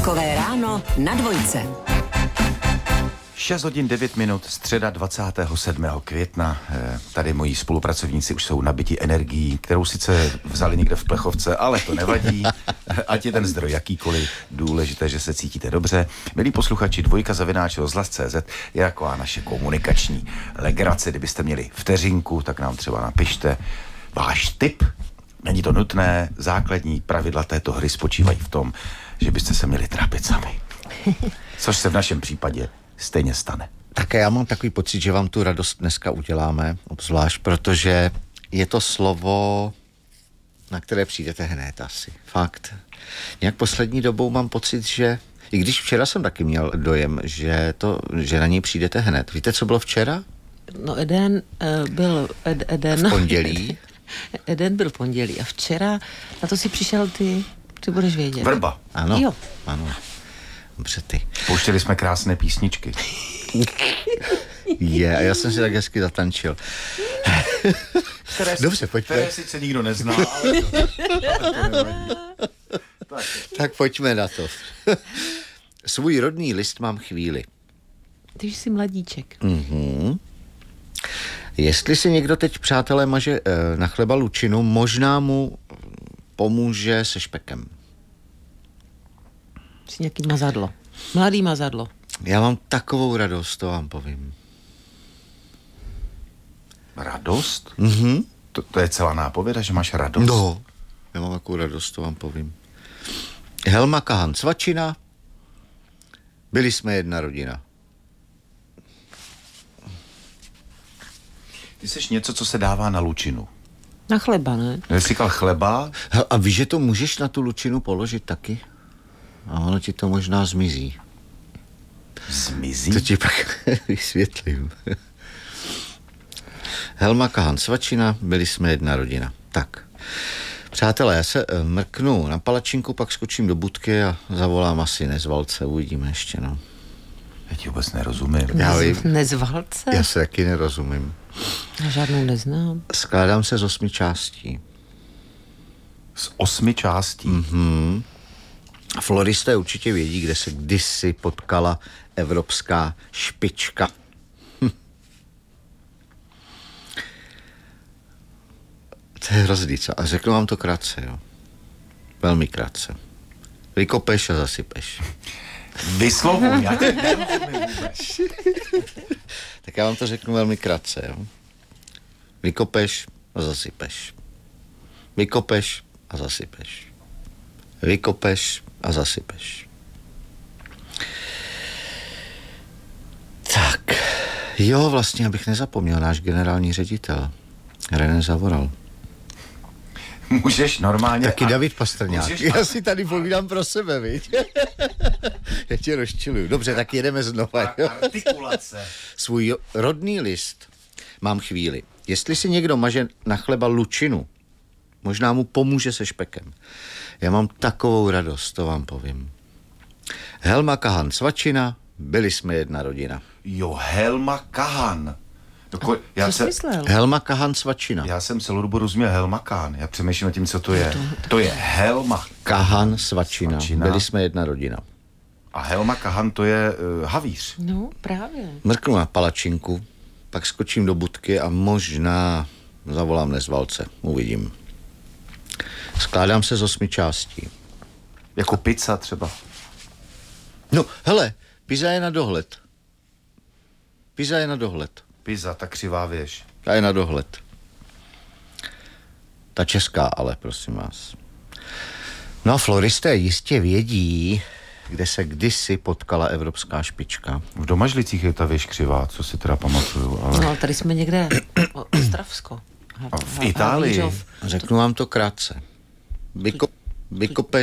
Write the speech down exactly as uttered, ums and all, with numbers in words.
Takové ráno na dvojce. šest hodin devět minut, středa dvacátého sedmého května. Tady moji spolupracovníci už jsou nabiti energií, kterou sice vzali někde v plechovce, ale to nevadí. Ať je ten zdroj jakýkoliv, důležité, že se cítíte dobře. Milí posluchači, dvojka zavináč rozhlas tečka cé zet je taková naše komunikační legrace. Kdybyste měli vteřinku, tak nám třeba napište váš tip. Není to nutné, základní pravidla této hry spočívají v tom, že byste se měli trápit sami. Což se v našem případě stejně stane. Také já mám takový pocit, že vám tu radost dneska uděláme, obzvlášť, protože je to slovo, na které přijdete hned asi. Fakt. Nějak poslední dobou mám pocit, že i když včera jsem taky měl dojem, že, to, že na něj přijdete hned. Víte, co bylo včera? No Eden uh, byl ed, Eden. V pondělí. Eden byl pondělí a včera na to si přišel ty, ty budeš vědět. Vrba. Ano, jo. ano. Dobře ty. Pouštěli jsme krásné písničky. Je, a já jsem si tak hezky zatančil. Které Dobře, pojďme. Které sice nikdo nezná, ale to, ale to nevadí. Tak. Tak pojďme na to. Svůj rodný list mám chvíli. Ty jsi mladíček. Mhm. Jestli si někdo teď, přátelé, maže e, na chleba lučinu, možná mu pomůže se špekem. Jsi nějaký mazadlo. Mladý mazadlo. Já mám takovou radost, to vám povím. Radost? Mhm. To, to je celá nápověda, že máš radost? No, já mám takovou radost, to vám povím. Helma Kahan Svačina, byli jsme jedna rodina. Ty jsi něco, co se dává na lučinu. Na chleba, ne? Jsi říkal chleba? A víš, že to můžeš na tu lučinu položit taky? A ono ti to možná zmizí. Zmizí? To ti pak vysvětlím. Helma Kahan Svačina, byli jsme jedna rodina. Tak, přátelé, já se mrknu na palačinku, pak skočím do budky a zavolám asi nezvalce, uvidíme ještě, no. Já ti vůbec nerozumím. Já vím. Nezvalce? Já se taky nerozumím. Já žádnou neznám. Skládám se z osmi částí. Z osmi částí? Mhm. Floristé určitě vědí, kde se kdysi potkala evropská špička. Hm. To je hrozný, co? A řeknu vám to krátce, jo. Velmi krátce. Vykopeš a zasypeš. Vyslovuj, já ti nerozumím vůbec. Tak já vám to řeknu velmi krátce, jo. Vykopeš a zasypeš. Vykopeš a zasypeš. Vykopeš a zasypeš. Tak, jo, vlastně, abych nezapomněl, náš generální ředitel René Zavoral. Můžeš normálně... Taky a... David Pastrňák. Můžeš... Já si tady povídám pro sebe, viď? Já tě rozčiluju. Dobře, tak jedeme znova. Artikulace. Svůj rodný list mám chvíli. Jestli si někdo maže na chleba lučinu, možná mu pomůže se špekem. Já mám takovou radost, to vám povím. Helma Kahan Svačina, byli jsme jedna rodina. Jo, Helma Kahan. Doko... Já Co jsi se... myslel? Helma Kahan Svačina. Já jsem celou dobu rozuměl Helma Kahan. Já přemýšlím nad tím, co to je. To je Helma Kahan Svačina. Svačina. Byli jsme jedna rodina. A Helma Kahan to je uh, havíř. No, právě. Mrknu na palačinku, pak skočím do budky a možná zavolám nezvalce. Uvidím. Skládám se z osmi částí. Jako pizza třeba. No, hele, pizza je na dohled. Pizza je na dohled. Pizza, ta křivá věž. Ta je na dohled. Ta česká ale, prosím vás. No a floristé jistě vědí, kde se kdysi potkala evropská špička. V Domažlicích je ta věž křivá, co si teda pamatuju, ale... No, ale tady jsme někde. O, Ostravsko. A v Itálii? Havířov. Řeknu vám to krátce. Vyko, vykope